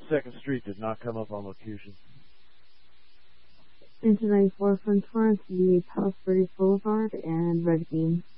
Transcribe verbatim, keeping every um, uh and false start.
second Street did not come up on locution. nineteen ninety-four from Torrance, the Palos Verdes Boulevard and Red Bean.